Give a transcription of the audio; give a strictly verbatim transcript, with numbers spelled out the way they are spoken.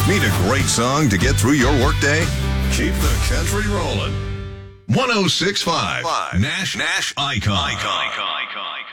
Need a great song to get through your workday? Keep the country rolling. one oh six point five Nash Nash Icon. Icon. Icon. Icon.